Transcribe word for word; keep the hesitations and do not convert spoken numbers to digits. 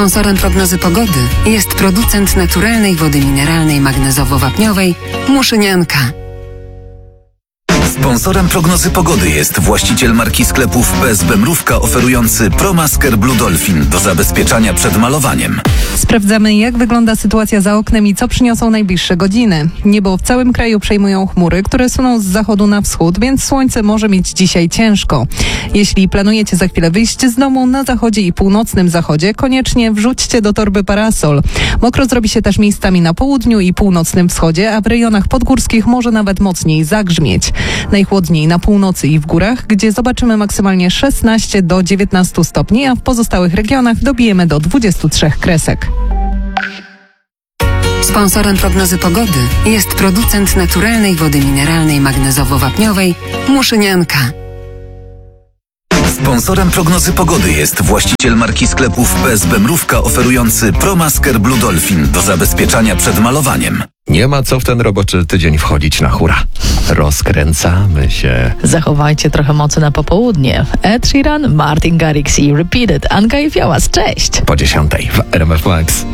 Sponsorem prognozy pogody jest producent naturalnej wody mineralnej magnezowo-wapniowej Muszynianka. Sponsorem prognozy pogody jest właściciel marki sklepów P S B Mrówka oferujący ProMasker Blue Dolphin do zabezpieczania przed malowaniem. Sprawdzamy, jak wygląda sytuacja za oknem i co przyniosą najbliższe godziny. Niebo w całym kraju przejmują chmury, które suną z zachodu na wschód, więc słońce może mieć dzisiaj ciężko. Jeśli planujecie za chwilę wyjść z domu, na zachodzie i północnym zachodzie koniecznie wrzućcie do torby parasol. Mokro zrobi się też miejscami na południu i północnym wschodzie, a w rejonach podgórskich może nawet mocniej zagrzmieć. Najchłodniej na północy i w górach, gdzie zobaczymy maksymalnie szesnaście do dziewiętnastu stopni, a w pozostałych regionach dobijemy do dwudziestu trzech kresek. Sponsorem prognozy pogody jest producent naturalnej wody mineralnej magnezowo-wapniowej Muszynianka. Sponsorem prognozy pogody jest właściciel marki sklepów P S B Mrówka oferujący ProMasker Blue Dolphin do zabezpieczania przed malowaniem. Nie ma co w ten roboczy tydzień wchodzić na hura. Rozkręcamy się. Zachowajcie trochę mocy na popołudnie. Ed Sheeran, Martin Garrix i Repeated. Anka i Fiołas, cześć! Po dziesiątej w R M F Max.